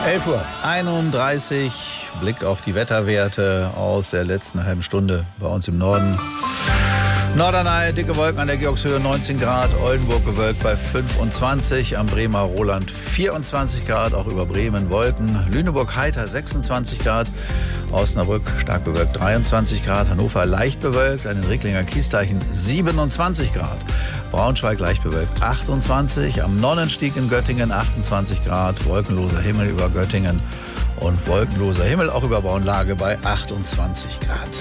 11:31 Uhr, Blick auf die Wetterwerte aus der letzten halben Stunde bei uns im Norden. Norderney, dicke Wolken an der Georgshöhe 19 Grad, Oldenburg bewölkt bei 25, am Bremer Roland 24 Grad, auch über Bremen Wolken, Lüneburg heiter 26 Grad, Osnabrück stark bewölkt 23 Grad, Hannover leicht bewölkt, an den Recklinger Kiesteichen 27 Grad, Braunschweig leicht bewölkt 28, am Nonnenstieg in Göttingen 28 Grad, wolkenloser Himmel über Göttingen und wolkenloser Himmel auch über Braunlage bei 28 Grad.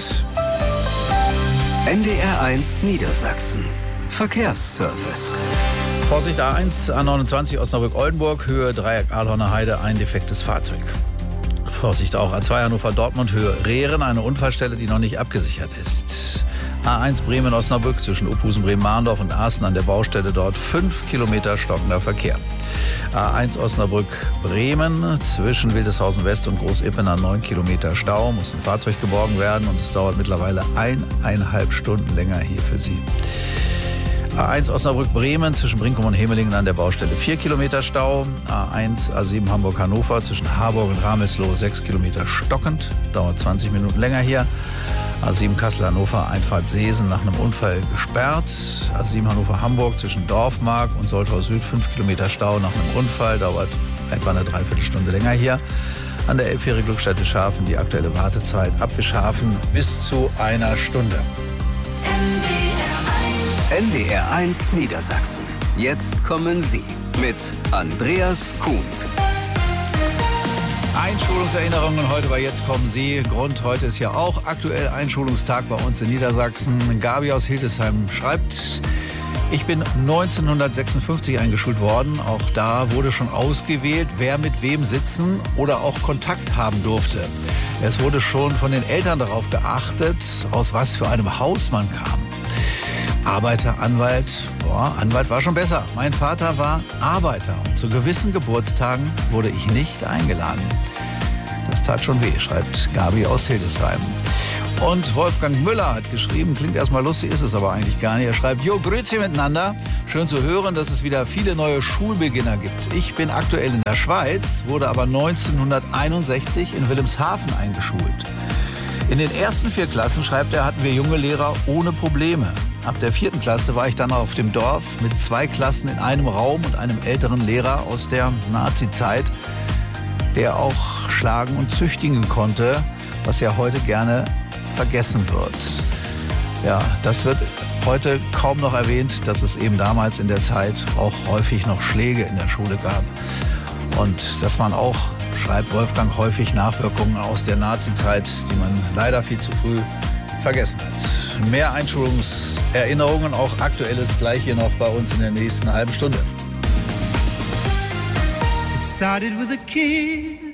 NDR 1 Niedersachsen. Verkehrsservice. Vorsicht A1, A29 Osnabrück-Oldenburg, Höhe Dreieck Ahlhorner Heide, ein defektes Fahrzeug. Vorsicht auch A2 Hannover-Dortmund, Höhe Rehren, eine Unfallstelle, die noch nicht abgesichert ist. A1 Bremen-Osnabrück zwischen Uphusen, Bremen-Mahndorf und Aaßen an der Baustelle dort 5 Kilometer stockender Verkehr. A1 Osnabrück-Bremen zwischen Wildeshausen West und Groß-Ippener 9 Kilometer Stau, muss ein Fahrzeug geborgen werden und es dauert mittlerweile 1,5 Stunden länger hier für Sie. A1 Osnabrück-Bremen zwischen Brinkum und Hemelingen an der Baustelle 4 Kilometer Stau. A1 A7 Hamburg-Hannover zwischen Harburg und Ramelsloh 6 Kilometer stockend, dauert 20 Minuten länger hier. A7 Kassel-Hannover, Einfahrt Seesen nach einem Unfall gesperrt. A7 Hannover-Hamburg zwischen Dorfmark und Soltau Süd 5 Kilometer Stau nach einem Unfall, dauert etwa eine Dreiviertelstunde länger hier. An der Elbfähre Glückstadt Wischhafen die aktuelle Wartezeit ab Wischhafen bis zu einer Stunde. NDR 1 Niedersachsen. Jetzt kommen Sie mit Andreas Kuhns. Einschulungserinnerungen heute bei Jetzt kommen Sie. Grund, heute ist ja auch aktuell Einschulungstag bei uns in Niedersachsen. Gabi aus Hildesheim schreibt: Ich bin 1956 eingeschult worden. Auch da wurde schon ausgewählt, wer mit wem sitzen oder auch Kontakt haben durfte. Es wurde schon von den Eltern darauf geachtet, aus was für einem Haus man kam. Arbeiter, Anwalt, Anwalt war schon besser. Mein Vater war Arbeiter und zu gewissen Geburtstagen wurde ich nicht eingeladen. Das tat schon weh, schreibt Gabi aus Hildesheim. Und Wolfgang Müller hat geschrieben, klingt erstmal lustig, ist es aber eigentlich gar nicht. Er schreibt: Jo, grüezi miteinander. Schön zu hören, dass es wieder viele neue Schulbeginner gibt. Ich bin aktuell in der Schweiz, wurde aber 1961 in Wilhelmshaven eingeschult. In den ersten 4 Klassen, schreibt er, hatten wir junge Lehrer ohne Probleme. Ab der 4. Klasse war ich dann auf dem Dorf mit 2 Klassen in einem Raum und einem älteren Lehrer aus der Nazi-Zeit, der auch schlagen und züchtigen konnte, was ja heute gerne vergessen wird. Ja, das wird heute kaum noch erwähnt, dass es eben damals in der Zeit auch häufig noch Schläge in der Schule gab. Und das waren auch, schreibt Wolfgang, häufig Nachwirkungen aus der Nazi-Zeit, die man leider viel zu früh vergessen hat. Mehr Einschulungserinnerungen, auch Aktuelles, gleich hier noch bei uns in der nächsten halben Stunde. It started with a kiss.